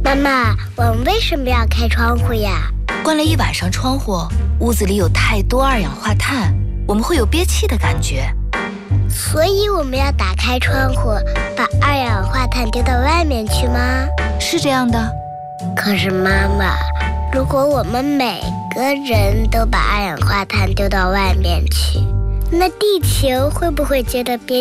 妈妈，我们为什么要开窗户呀？ 关了一晚上窗户，屋子里有太多二氧化碳，我们会有憋气的感觉。 所以我们要打开窗户，把二氧化碳丢到外面去吗？ 是这样的。 可是妈妈，如果我们每个人都把二氧化碳丢到外面去，那地球会不会觉得憋